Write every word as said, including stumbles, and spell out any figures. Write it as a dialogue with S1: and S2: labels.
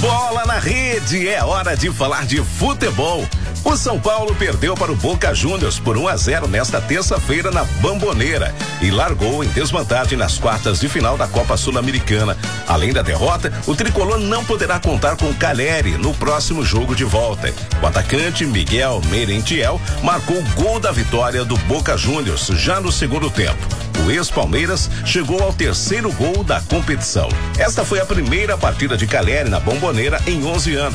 S1: Bola na rede, é hora de falar de futebol. O São Paulo perdeu para o Boca Juniors por um a zero nesta terça-feira na Bombonera e largou em desvantagem nas quartas de final da Copa Sul-Americana. Além da derrota, o tricolor não poderá contar com Caleri no próximo jogo de volta. O atacante Miguel Merentiel marcou o gol da vitória do Boca Juniors já no segundo tempo. O ex-Palmeiras chegou ao terceiro gol da competição. Esta foi a primeira partida de Caleri na Bombonera em onze anos.